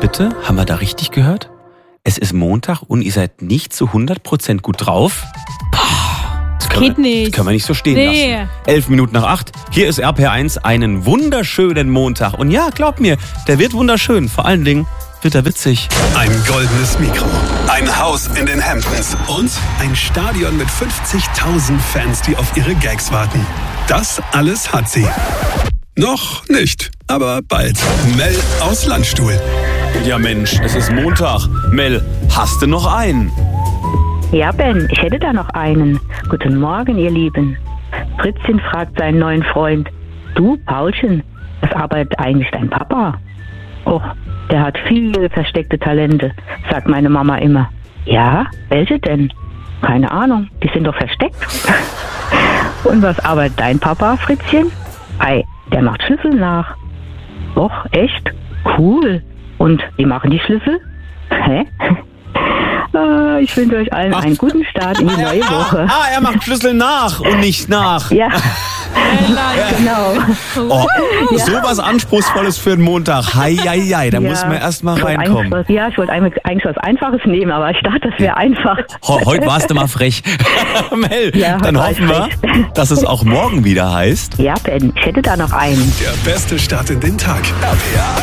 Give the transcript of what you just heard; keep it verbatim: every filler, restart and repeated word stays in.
bitte? Haben wir da richtig gehört? Es ist Montag und ihr seid nicht zu hundert Prozent gut drauf? Das können Geht wir, nicht. Das können wir nicht so stehen Nee. lassen. Elf Minuten nach acht. Hier ist R P R eins. Einen wunderschönen Montag. Und ja, glaubt mir, der wird wunderschön. Vor allen Dingen wird er witzig. Ein goldenes Mikro, ein Haus in den Hamptons und ein Stadion mit fünfzigtausend Fans, die auf ihre Gags warten. Das alles hat sie. Noch nicht, aber bald. Mel aus Landstuhl. Ja Mensch, es ist Montag. Mel, hast du noch einen? Ja, Ben, ich hätte da noch einen. Guten Morgen, ihr Lieben. Fritzchen fragt seinen neuen Freund: Du, Paulchen, was arbeitet eigentlich dein Papa? Och, der hat viele versteckte Talente, sagt meine Mama immer. Ja, welche denn? Keine Ahnung, die sind doch versteckt. Und was arbeitet dein Papa, Fritzchen? Ei, der macht Schlüssel nach. Och, echt? Cool. Und wie machen die Schlüssel? Hä? Ah, ich wünsche euch allen einen guten Start in die neue Woche. Ah, er macht Schlüssel nach und nicht nach. Ja, genau. Oh, sowas Anspruchsvolles für einen Montag. Hei, hei, hei. Da Ja, muss man erst mal ich wollte reinkommen. eigentlich was- Ja, ich wollte eigentlich eigentlich was Einfaches nehmen, aber ich dachte, das wäre einfach. Ho- Heute warst du mal frech. Mel, Ja, dann heute hoffen war wir, ich frech. dass es auch morgen wieder heißt. Ja, Ben, ich hätte da noch einen. Der beste Start in den Tag. R P R